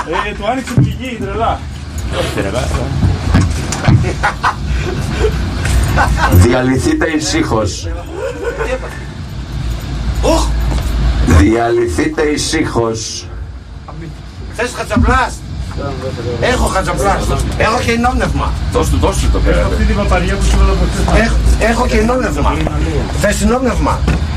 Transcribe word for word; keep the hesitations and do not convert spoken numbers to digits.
Ε, του άνοιξε πηγή, τρελά. Τρελά. Διαλυθείτε ησύχως. Διαλυθείτε ησύχως. Θες χατσαπλάς? Έχω χατσαπλάς. Έχω και ενόπνευμα. Δώσ' του, δώσ' του το πέρα. Αυτή την παπαριά που σου λέω από χθες. Έχω και ενόπνευμα. Θες ενόπνευμα?